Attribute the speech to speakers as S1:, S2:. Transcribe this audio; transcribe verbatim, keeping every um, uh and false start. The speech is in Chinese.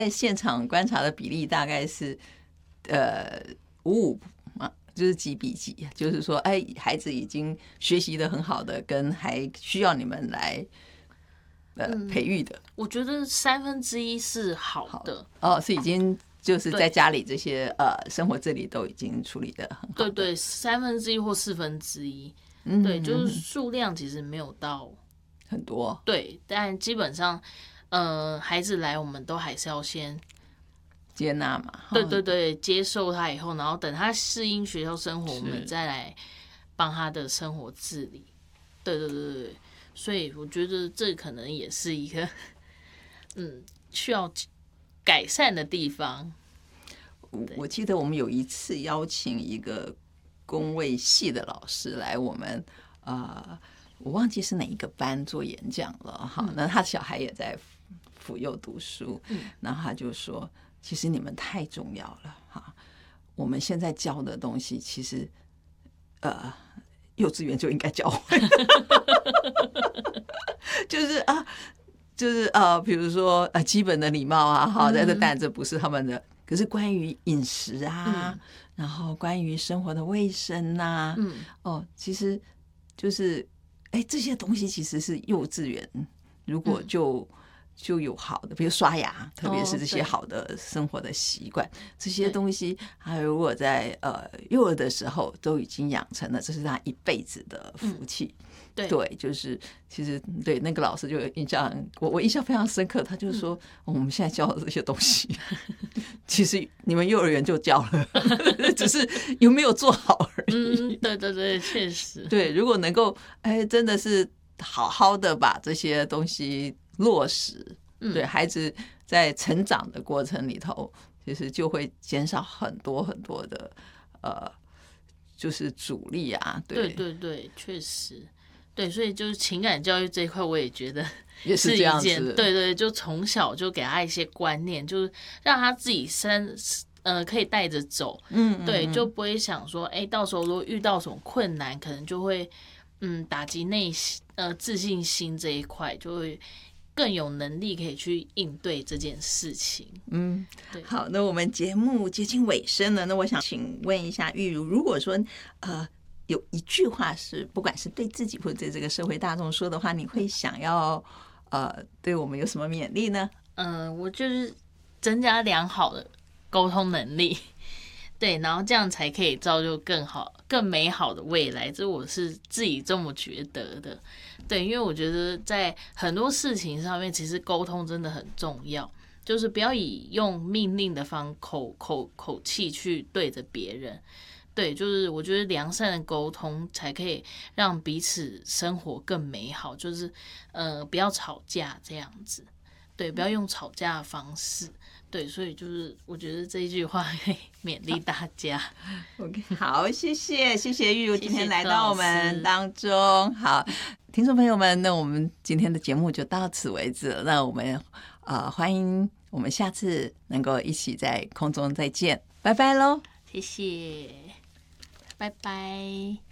S1: 在现场观察的比例大概是呃五五嘛，就是几比几，就是说，哎，孩子已经学习的很好的，跟还需要你们来呃培育的。
S2: 我觉得三分之一是好的，
S1: 好哦，是已经就是在家里这些呃生活自理都已经处理的很好的。
S2: 对对，三分之一或四分之一，
S1: 嗯，
S2: 对，就是数量其实没有到
S1: 很多。
S2: 对，但基本上，呃，孩子来我们都还是要先
S1: 接纳嘛。
S2: 对对对，接受他以后，然后等他适应学校生活，我们再来帮他的生活自理。对对对对，所以我觉得这可能也是一个嗯需要改善的地方。
S1: 我记得我们有一次邀请一个公卫系的老师来我们呃，我忘记是哪一个班做演讲了哈。那他小孩也在辅幼读书，然后他就说，其实你们太重要了哈。我们现在教的东西，其实呃，幼稚园就应该教会，就是啊，就是呃，比如说呃，基本的礼貌啊，哈，在这但这不是他们的。可是关于饮食啊，嗯、然后关于生活的卫生啊，嗯，哦，其实就是哎，这些东西其实是幼稚园如果就、嗯、就有好的，比如刷牙，特别是这些好的生活的习惯，哦、这些东西，还有如果在呃幼儿的时候都已经养成了，这是他一辈子的福气。嗯对, 对，就是其实对那个老师就有印象，我我印象非常深刻。他就说，嗯哦、我们现在教的这些东西，其实你们幼儿园就教了，只是有没有做好而已。
S2: 嗯，对对对，确实。
S1: 对，如果能够哎，真的是好好的把这些东西落实，嗯、对孩子在成长的过程里头，其实就会减少很多很多的呃，就是阻力啊。对
S2: 对对对，确实。对，所以就是情感教育这一块，我也觉得
S1: 也是这样子。
S2: 对对，就从小就给他一些观念，就是让他自己身呃可以带着走。嗯, 嗯, 嗯，对，就不会想说，哎，到时候如果遇到什么困难，可能就会嗯打击内心呃自信心这一块，就会更有能力可以去应对这件事情。
S1: 嗯，对。好，那我们节目接近尾声了，那我想请问一下玉如，如果说呃。有一句话是，不管是对自己或者对这个社会大众说的话，你会想要呃对我们有什么勉励呢？
S2: 嗯、呃，我就是增加良好的沟通能力，对，然后这样才可以造就更好、更美好的未来。这我是自己这么觉得的，对，因为我觉得在很多事情上面，其实沟通真的很重要，就是不要以用命令的方口口口气去对着别人。对，就是我觉得良善的沟通才可以让彼此生活更美好，就是呃不要吵架这样子，对，不要用吵架的方式，对，所以就是我觉得这一句话可以勉励大家。
S1: OK， 好，谢谢谢谢玉如今天来到我们当中。好，听众朋友们，那我们今天的节目就到此为止了。那我们呃欢迎我们下次能够一起在空中再见，拜拜喽，
S2: 谢谢。拜拜。